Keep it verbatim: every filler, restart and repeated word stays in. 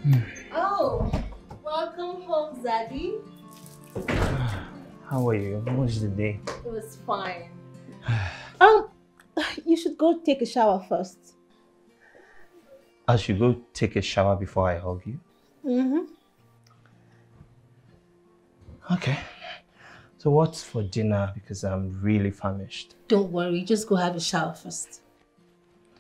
Oh, welcome home, Zaddy. How are you? How was the day? It was fine. um, you should go take a shower first. I should go take a shower before I hug you? Mm-hmm. Okay. So what's for dinner? Because I'm really famished. Don't worry, just go have a shower first.